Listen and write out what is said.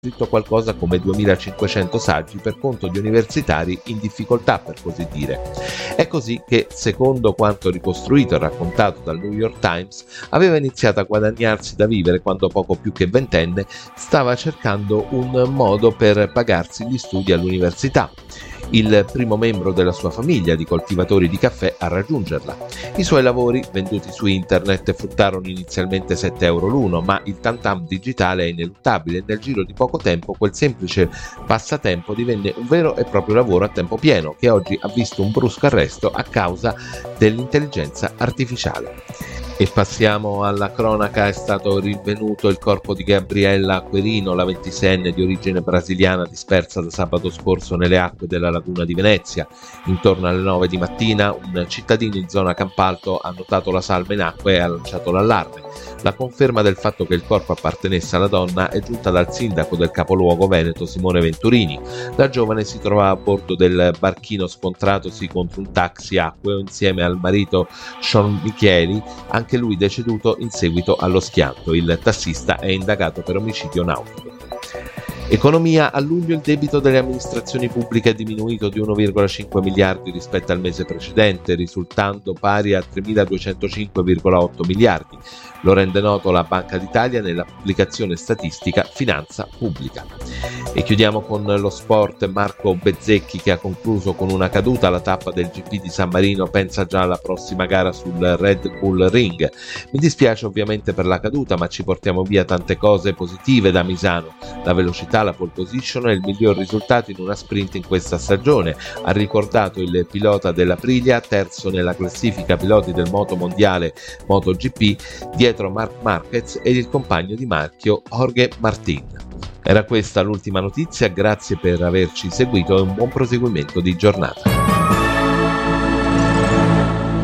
scritto qualcosa come 2500 saggi per conto di universitari in difficoltà, per così dire. È così che, secondo quanto ricostruito e raccontato dal New York Times, aveva iniziato a guadagnarsi da vivere quando poco più che ventenne stava cercando un modo per pagarsi gli studi all'università. Il primo membro della sua famiglia di coltivatori di caffè a raggiungerla. I suoi lavori, venduti su internet, fruttarono inizialmente 7 euro l'uno, ma il tantam digitale è ineluttabile e nel giro di poco tempo quel semplice passatempo divenne un vero e proprio lavoro a tempo pieno, che oggi ha visto un brusco arresto a causa dell'intelligenza artificiale. E passiamo alla cronaca. È stato rinvenuto il corpo di Gabriella Acquerino, la 26enne di origine brasiliana, dispersa da sabato scorso nelle acque della laguna di Venezia. Intorno alle 9 di mattina un cittadino in zona Campalto ha notato la salma in acqua e ha lanciato l'allarme. La conferma del fatto che il corpo appartenesse alla donna è giunta dal sindaco del capoluogo veneto Simone Venturini. La giovane si trovava a bordo del barchino scontratosi contro un taxi acqueo insieme al marito Sean Micheli, anche lui deceduto in seguito allo schianto. Il tassista è indagato per omicidio nautico. Economia. A luglio il debito delle amministrazioni pubbliche è diminuito di 1,5 miliardi rispetto al mese precedente, risultando pari a 3.205,8 miliardi. Lo rende noto la Banca d'Italia nella pubblicazione statistica Finanza Pubblica. E chiudiamo con lo sport. Marco Bezzecchi, che ha concluso con una caduta alla tappa del GP di San Marino, pensa già alla prossima gara sul Red Bull Ring. Mi dispiace ovviamente per la caduta, ma ci portiamo via tante cose positive da Misano. La velocità, la pole position e il miglior risultato in una sprint in questa stagione, ha ricordato il pilota dell'Aprilia, terzo nella classifica piloti del moto mondiale MotoGP, dietro Marc Marquez ed il compagno di marchio Jorge Martin. Era questa l'ultima notizia, grazie per averci seguito e un buon proseguimento di giornata.